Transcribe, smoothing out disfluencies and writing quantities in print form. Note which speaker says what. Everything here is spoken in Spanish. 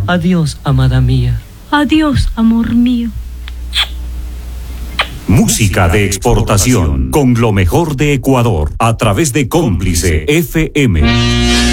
Speaker 1: Adiós, amada mía.
Speaker 2: Adiós, amor mío.
Speaker 3: Música de exportación con lo mejor de Ecuador a través de Cómplice FM.